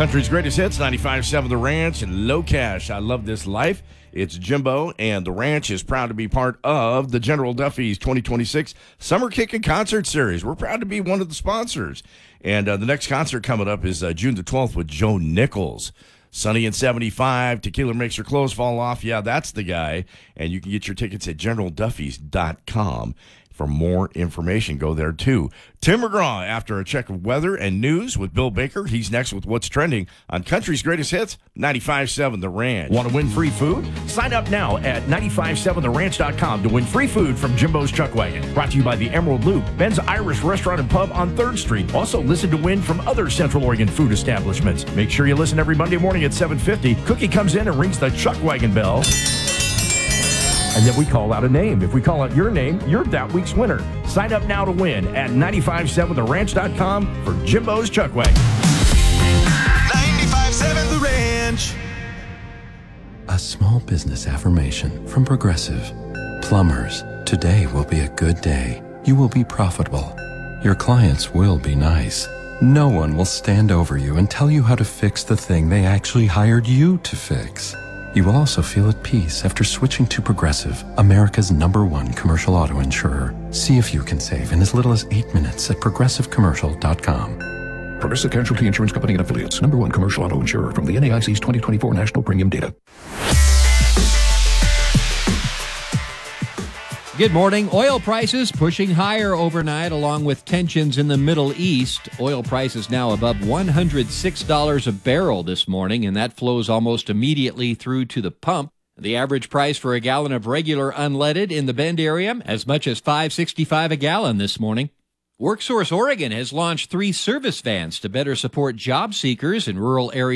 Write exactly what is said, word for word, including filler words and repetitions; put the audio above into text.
Country's greatest hits, ninety-five point seven The Ranch and Low Cash. I love this life. It's Jimbo, and The Ranch is proud to be part of the General Duffy's twenty twenty-six Summer Kickin' Concert Series. We're proud to be one of the sponsors. And uh, the next concert coming up is uh, June the twelfth with Joe Nichols. Sunny and seventy-five, Tequila Makes Your Clothes Fall Off. Yeah, that's the guy. And you can get your tickets at general duffys dot com. For more information, go there too. Tim McGraw, after a check of weather and news with Bill Baker, he's next with What's Trending on Country's Greatest Hits, ninety-five point seven The Ranch. Want to win free food? Sign up now at ninety-five point seven the ranch dot com to win free food from Jimbo's Chuck Wagon. Brought to you by the Emerald Loop, Ben's Irish Restaurant and Pub on third Street. Also listen to win from other Central Oregon food establishments. Make sure you listen every Monday morning at seven fifty. Cookie comes in and rings the Chuck Wagon bell. And then we call out a name. If we call out your name, you're that week's winner. Sign up now to win at ninety-five point seven the ranch dot com for Jimbo's Chuck Wagon. ninety-five point seven The Ranch. A small business affirmation from Progressive. Plumbers, today will be a good day. You will be profitable. Your clients will be nice. No one will stand over you and tell you how to fix the thing they actually hired you to fix. You will also feel at peace after switching to Progressive, America's number one commercial auto insurer. See if you can save in as little as eight minutes at progressive commercial dot com. Progressive Casualty Insurance Company and Affiliates. Number one commercial auto insurer from the N A I C's twenty twenty-four National Premium Data. Good morning. Oil prices pushing higher overnight along with tensions in the Middle East. Oil prices now above one hundred six dollars a barrel this morning, and that flows almost immediately through to the pump. The average price for a gallon of regular unleaded in the Bend area, as much as five dollars and sixty-five cents a gallon this morning. WorkSource Oregon has launched three service vans to better support job seekers in rural areas.